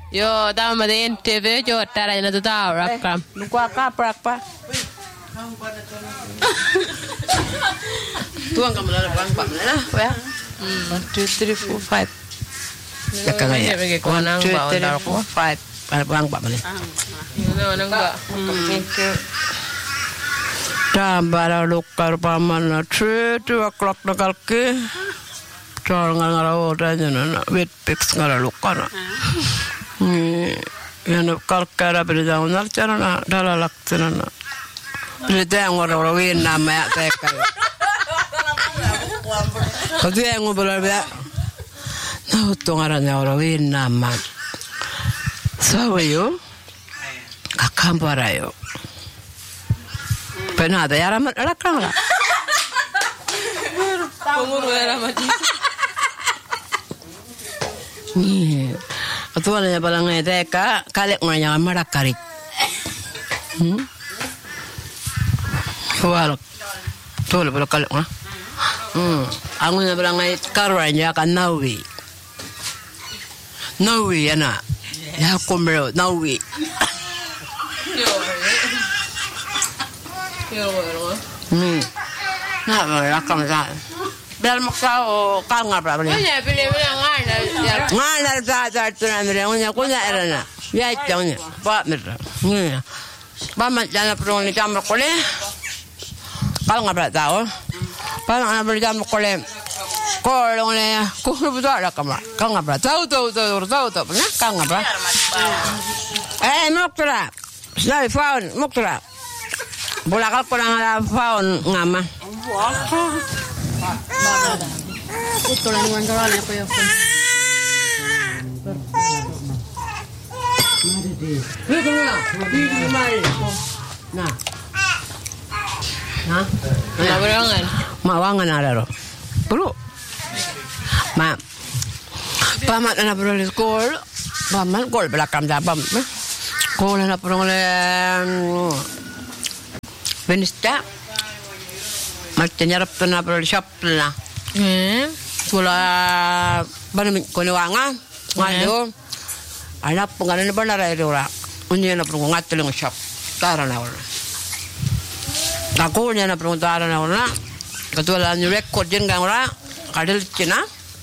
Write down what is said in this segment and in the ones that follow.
Joo, tämä tein TV jo täällä ja tuota rakka. Lukua kaprakpa. Tuon kamera bang bang lah, ya. 1 2 3 4 5. Lakang aja. 1 2 3 4 5. Bang bang ni. Nang ba. Tambara lukkar pamana 3 o'clock nakalki. Jangan ngarau dan wet pix ngarau lukkar. Yang kalkara berjauh nal cara dalalak cina. Berjauh ngarau win nama teka. Kau yang ngobrol dia, nah utang arahnya orang win nama. Sahayo, kakam parayo. Pernah ada yang ramai lakang lah. Pengurus ramai. Ni, atau ada balang teka, kalik orang marak karik. Walak, tu le balang kalik mah. Aku nak bilang karanya kan Nawi ana, ya kumero Nawi. Nah, belakang saya. Biar maksau kau ngapa beli? Pilih Ngana saja tu nak beli, kunya erana. Ya jangan, pak merah. Bapak jangan perlu ni jam berkoleh. Kau ngapa tahu? Paano na balikan mo kolem? Kolong na kulo buta la kama. Kang ngabra. Tau. Na kang ngabra. Moktra. Slay faun moktra. Bulakal ko na faun ngama. Ito lang naman kawala ko yung Nah. Nabarangan. Mawangan alaro. Bro. Pamat na bro di school. Pamat gol belakang dabam. Gol na bro le Benista. Magtanyarap to na bro shop na. Kula banami ko niwanga. Ngayo. Anak penganan ba na ra. Unya na bro ngatelong shop. Tara na wala. Aku niya na peruntaran na una. Katuala ni record din gang ora. Kadal China.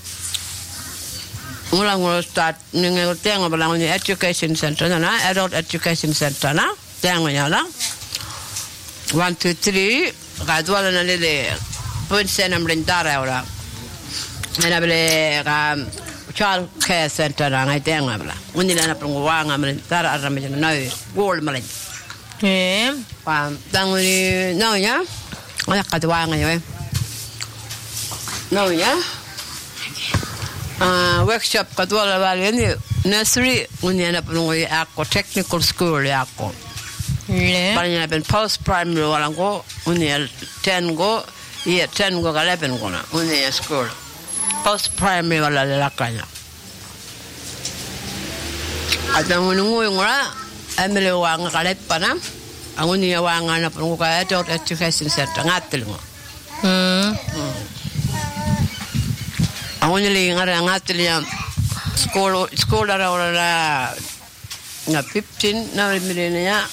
Ngulang start ningo tengo balang ni education center na adult education center na. Tengo niya lang. 1 2 3 katuala na lele. Punse na mrintara ora. Ana bele ka child care center na ngai tengo bala. Unila na perunguanga mrintara arame na gold malay. Tanguni naunya, anak kedua ngaya. Naunya, workshop kedua lagi ni nursery, unya na penunggu aku technical school aku. Banyak pen post primary orang ko, unya 10 go, 10 go ke 11 go na, unya school. Post primary wala lalakanya. Ada menunggu ngora. Ambil wang kalet panam, aku ni wang anak perlu kaya adult education center ngatil mo. Aku ni lagi ngatil yang school orang na 15 na milenia,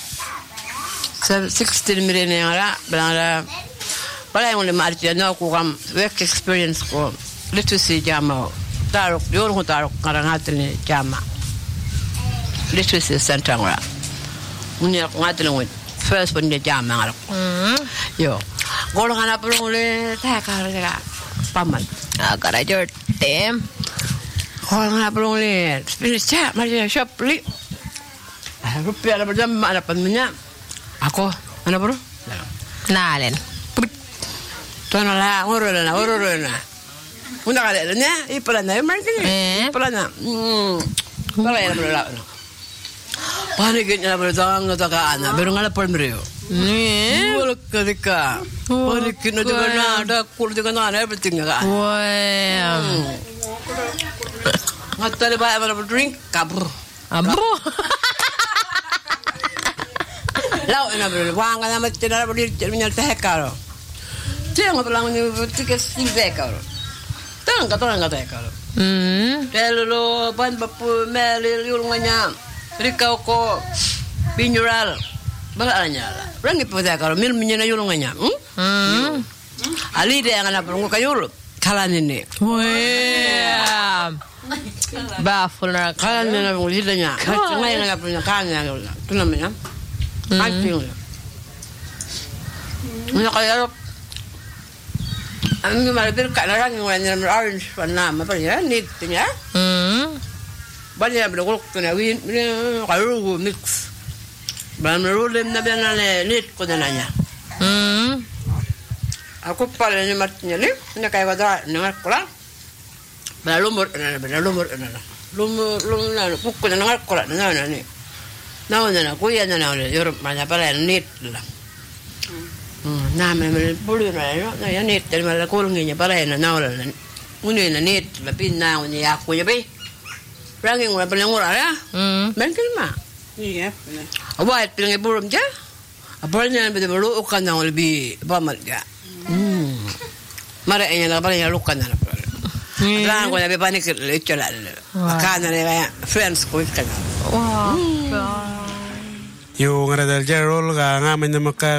16 milenia lah, belang yang boleh marti na aku kam work experience ko literacy jama, taruk diorang taruk ngatil ni jama. Literacy center ngora. Unya ngatilong first pun dia jam ngara. Yo. Golong ana perlu le takar ka paman. Agak aja tem. Golong ana perlu le. Finish chat mari shop li. Rupiah ada berjam ada pannya. Aku ana perlu. Nalen. Tuan lah ngorona. Unda kale nya ipalana markin. Ipalana. Kala ya berla. Panik niya berdatang na takaan, pero nga na palmreo. Wala ka. Panik na di ba na, ada cool di ka na, everything nga ka. Wow. Nga tali ba, ano drink? Kabro. Abro. Lau na bro, wanga na matina na bro, minyal tehekaro. Tiyan nga palang ni tikas silvekaro. Tangan ka tehekaro. Telulu pan bapu melil yulunganya. Rikau ko binjural. Balanya lah. Rangi pada kalau mil menyena yulunganya. Ali dia yang anak perunggu kayul. Kalan ini. Wah. Baful nak. Kalan ini perunggu sidanya. Cuma yang anak punya kannya. Itu namanya. Kancing. Mana kayak Ang malapit ka na lang yung orange na mapalya neat niya. Banya bilog ko na win kayo mix. Ban rolem na bana neat ko na niya. Ako pala ni mat niya ni na kay wala na ko lang. Lumur na. Lumur na puk ko na ko na ni. Na kuya na Europe man pala neat lang. Namen bulu na ya net del mala kulunginya parena nawla uni na net la pinna uni ya ku ya be rangi ngura pelengura ya mungkin mah iya awat peleng burum ja apalnya be bulu kan na lebih pamal ja mara enya la palanya lukan na la ko ya be panik le chola kana le ya friends ko kan yung ada del jarol ga ngamen na maka